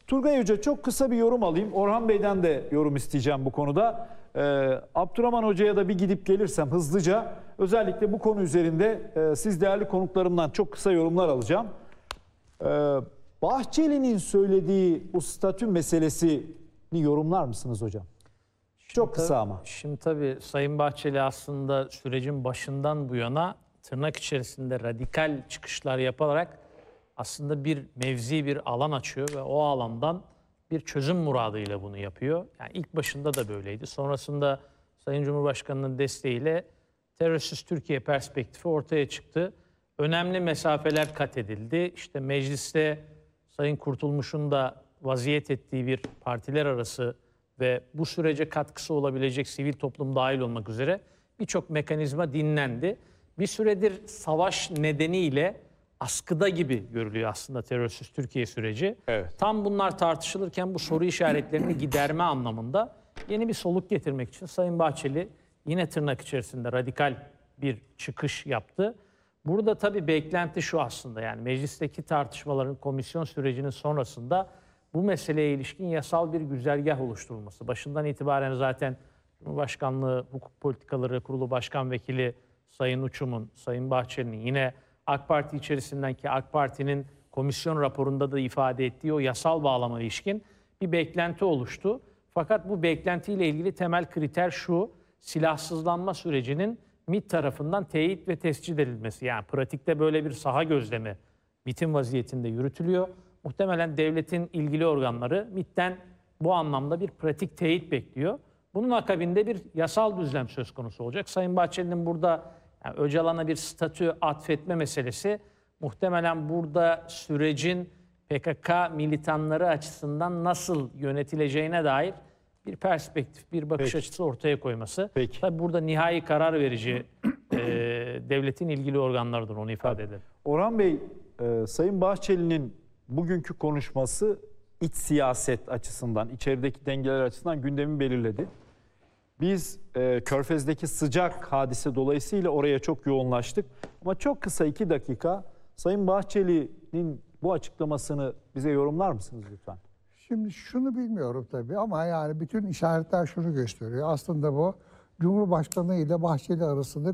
Turgay Hoca, çok kısa bir yorum alayım. Orhan Bey'den de yorum isteyeceğim bu konuda. Abdurrahman Hoca'ya da bir gidip gelirsem hızlıca, özellikle bu konu üzerinde siz değerli konuklarımdan çok kısa yorumlar alacağım. Bahçeli'nin söylediği bu statü meselesini yorumlar mısınız hocam? Çok kısa ama. Şimdi tabii Sayın Bahçeli aslında sürecin başından bu yana tırnak içerisinde radikal çıkışlar yaparak aslında bir mevzi, bir alan açıyor ve o alandan bir çözüm muradıyla bunu yapıyor. Yani ilk başında da böyleydi. Sonrasında Sayın Cumhurbaşkanı'nın desteğiyle terörsüz Türkiye perspektifi ortaya çıktı. Önemli mesafeler kat edildi. İşte mecliste Sayın Kurtulmuş'un da vaziyet ettiği bir partiler arası ve bu sürece katkısı olabilecek sivil toplum dahil olmak üzere birçok mekanizma dinlendi. Bir süredir savaş nedeniyle askıda gibi görülüyor aslında terörsüz Türkiye süreci. Evet. Tam bunlar tartışılırken bu soru işaretlerini giderme anlamında yeni bir soluk getirmek için Sayın Bahçeli yine tırnak içerisinde radikal bir çıkış yaptı. Burada tabii beklenti şu aslında, yani meclisteki tartışmaların, komisyon sürecinin sonrasında bu meseleye ilişkin yasal bir güzergah oluşturulması. Başından itibaren zaten Cumhurbaşkanlığı Hukuk Politikaları Kurulu Başkan Vekili Sayın Uçum'un, Sayın Bahçeli'nin, yine AK Parti içerisinden ki AK Parti'nin komisyon raporunda da ifade ettiği o yasal bağlama ilişkin bir beklenti oluştu. Fakat bu beklentiyle ilgili temel kriter şu: silahsızlanma sürecinin MİT tarafından teyit ve tescil edilmesi. Yani pratikte böyle bir saha gözlemi MİT'in vaziyetinde yürütülüyor. Muhtemelen devletin ilgili organları MİT'ten bu anlamda bir pratik teyit bekliyor. Bunun akabinde bir yasal düzlem söz konusu olacak. Sayın Bahçeli'nin burada yani Öcalan'a bir statü atfetme meselesi muhtemelen burada sürecin PKK militanları açısından nasıl yönetileceğine dair bir perspektif, bir bakış açısı ortaya koyması. Tabii burada nihai karar verici devletin ilgili organlarıdır, onu ifade edelim. Orhan Bey, Sayın Bahçeli'nin bugünkü konuşması iç siyaset açısından, içerideki dengeler açısından gündemi belirledi. Biz Körfez'deki sıcak hadise dolayısıyla oraya çok yoğunlaştık. Ama çok kısa 2 dakika Sayın Bahçeli'nin bu açıklamasını bize yorumlar mısınız lütfen? Şimdi şunu bilmiyorum tabii ama yani bütün işaretler şunu gösteriyor. Aslında bu Cumhurbaşkanı ile Bahçeli arasında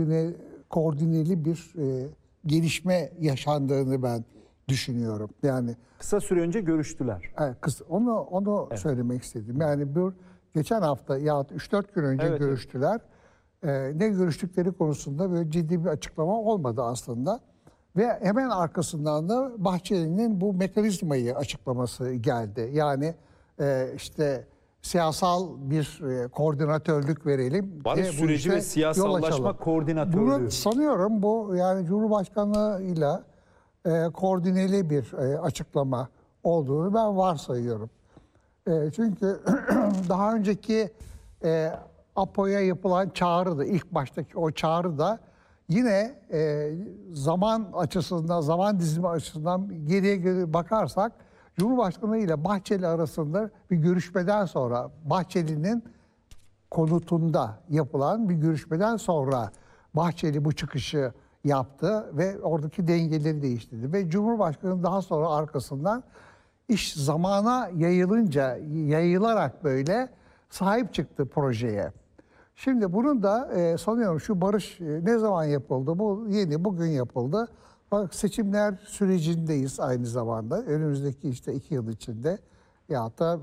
koordineli bir gelişme yaşandığını ben düşünüyorum. Yani kısa süre önce görüştüler. Evet, onu evet, söylemek istedim. Yani bir geçen hafta ya 3-4 gün önce evet, görüştüler. Ne görüştükleri konusunda böyle ciddi bir açıklama olmadı aslında. Ve hemen arkasından da Bahçeli'nin bu mekanizmayı açıklaması geldi. Yani işte siyasal bir koordinatörlük verelim. Barış süreci ve siyasallaşma koordinatörlüğü. Bunu sanıyorum bu yani Cumhurbaşkanlığıyla koordineli bir açıklama olduğunu ben varsayıyorum. Çünkü daha önceki APO'ya yapılan çağrı da, ilk baştaki o çağrı da yine zaman açısından, zaman dizimi açısından geriye bakarsak Cumhurbaşkanı ile Bahçeli arasında bir görüşmeden sonra, Bahçeli'nin konutunda yapılan bir görüşmeden sonra Bahçeli bu çıkışı yaptı ve oradaki dengeleri değiştirdi. Ve Cumhurbaşkanı daha sonra arkasından iş zamana yayılarak böyle sahip çıktı projeye. Şimdi bunun da sanıyorum şu barış ne zaman yapıldı? Bu bugün yapıldı. Bak, seçimler sürecindeyiz aynı zamanda. Önümüzdeki işte 2 yıl içinde ya da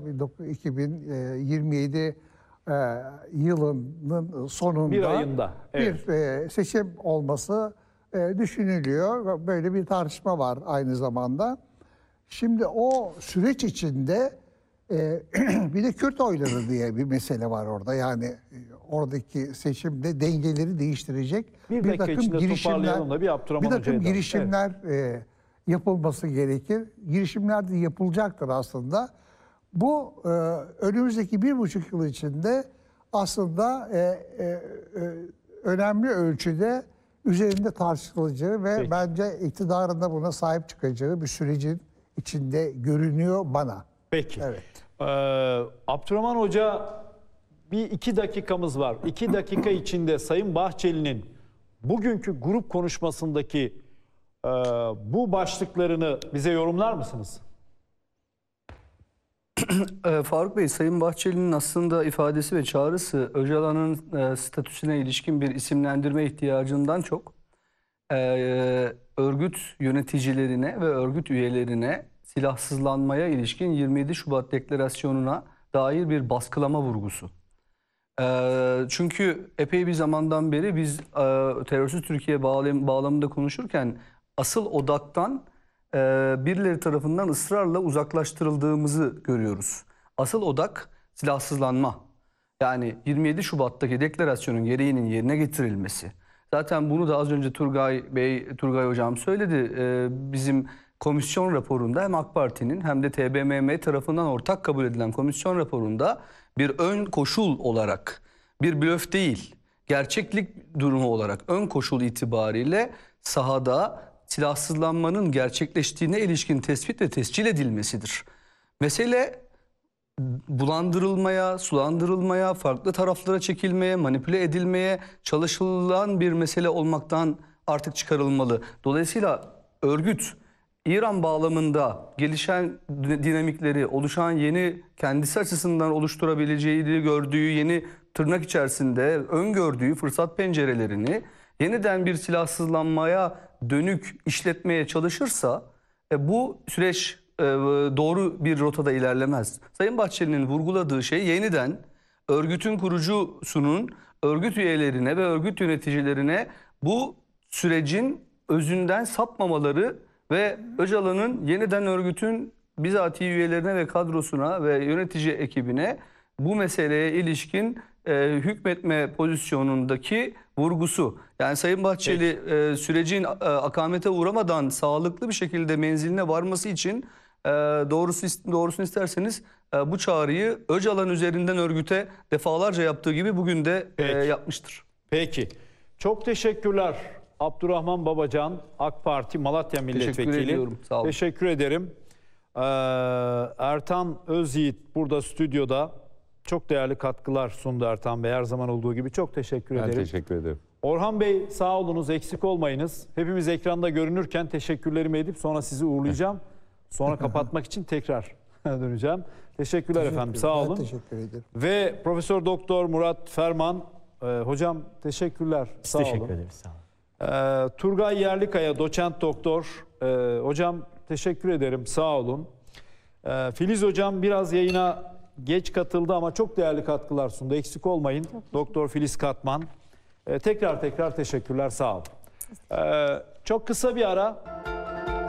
2027 yılının sonunda bir ayında evet, bir seçim olması düşünülüyor. Böyle bir tartışma var aynı zamanda. Şimdi o süreç içinde bir de Kürt oyları diye bir mesele var orada. Yani oradaki seçimde dengeleri değiştirecek bir takım girişimler evet, yapılması gerekir. Girişimler de yapılacaktır aslında. Bu önümüzdeki 1,5 yıl içinde aslında önemli ölçüde üzerinde tartışılacağı ve peki, bence iktidarın da buna sahip çıkacağı bir sürecin içinde görünüyor bana. Peki. Evet. Abdurrahman Hoca, bir 2 dakikamız var. 2 dakika içinde Sayın Bahçeli'nin bugünkü grup konuşmasındaki bu başlıklarını bize yorumlar mısınız? Faruk Bey, Sayın Bahçeli'nin aslında ifadesi ve çağrısı Öcalan'ın statüsüne ilişkin bir isimlendirme ihtiyacından çok örgüt yöneticilerine ve örgüt üyelerine silahsızlanmaya ilişkin 27 Şubat deklarasyonuna dair bir baskılama vurgusu. Çünkü epey bir zamandan beri biz terörsüz Türkiye bağlamında konuşurken asıl odaktan birileri tarafından ısrarla uzaklaştırıldığımızı görüyoruz. Asıl odak silahsızlanma. Yani 27 Şubat'taki deklarasyonun gereğinin yerine getirilmesi. Zaten bunu da az önce Turgay Hocam söyledi. Bizim komisyon raporunda hem AK Parti'nin hem de TBMM tarafından ortak kabul edilen komisyon raporunda bir ön koşul olarak, bir blöf değil, gerçeklik durumu olarak ön koşul itibariyle sahada silahsızlanmanın gerçekleştiğine ilişkin tespit ve tescil edilmesidir. Mesele bulandırılmaya, sulandırılmaya, farklı taraflara çekilmeye, manipüle edilmeye çalışılan bir mesele olmaktan artık çıkarılmalı. Dolayısıyla örgüt İran bağlamında gelişen dinamikleri, oluşan yeni kendisi açısından oluşturabileceğini gördüğü yeni tırnak içerisinde öngördüğü fırsat pencerelerini yeniden bir silahsızlanmaya dönük işletmeye çalışırsa bu süreç doğru bir rotada ilerlemez. Sayın Bahçeli'nin vurguladığı şey yeniden örgütün kurucusunun örgüt üyelerine ve örgüt yöneticilerine bu sürecin özünden sapmamaları ve Öcalan'ın yeniden örgütün bizatihi üyelerine ve kadrosuna ve yönetici ekibine bu meseleye ilişkin hükmetme pozisyonundaki vurgusu. Yani Sayın Bahçeli sürecin akamete uğramadan sağlıklı bir şekilde menziline varması için doğrusunu isterseniz bu çağrıyı Öcalan üzerinden örgüte defalarca yaptığı gibi bugün de yapmıştır. Peki. Çok teşekkürler. Abdurrahman Babacan, AK Parti Malatya Milletvekili. Teşekkür ediyorum. Sağ olun. Teşekkür ederim. Ertan Özyiğit burada stüdyoda çok değerli katkılar sundu Ertan Bey. Her zaman olduğu gibi çok teşekkür ederim. Ben teşekkür ederim. Orhan Bey sağ olunuz, eksik olmayınız. Hepimiz ekranda görünürken teşekkürlerimi edip sonra sizi uğurlayacağım. Sonra kapatmak için tekrar döneceğim. Teşekkürler efendim, sağ olun. Teşekkür ederim. Ve Profesör Doktor Murat Ferman, hocam teşekkürler. Sağ olun. Teşekkür ederiz. Sağ olun. Turgay Yerlikaya, doçent doktor. Hocam teşekkür ederim, sağ olun. Filiz hocam biraz yayına geç katıldı ama çok değerli katkılar sundu. Eksik olmayın. Doktor Filiz Katman. Tekrar teşekkürler, sağ olun. Çok kısa bir ara.